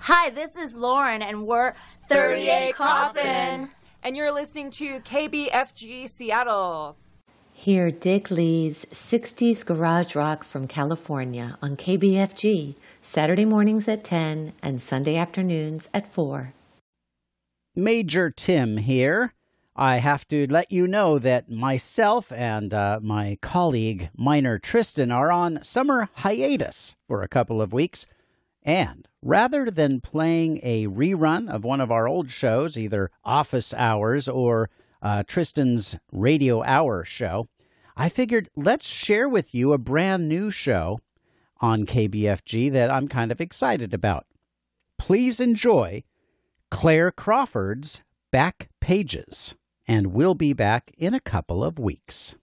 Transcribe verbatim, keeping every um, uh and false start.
Hi, this is Lauren, and we're thirty-eight Coffin. And you're listening to K B F G Seattle. Hear Dick Lee's sixties Garage Rock from California on K B F G, Saturday mornings at ten and Sunday afternoons at four. Major Tim here. I have to let you know that myself and uh, my colleague, Minor Tristan, are on summer hiatus for a couple of weeks. And rather than playing a rerun of one of our old shows, either Office Hours or uh, Tristan's Radio Hour show, I figured let's share with you a brand new show on K B F G that I'm kind of excited about. Please enjoy Claire Crawford's Back Pages, and we'll be back in a couple of weeks.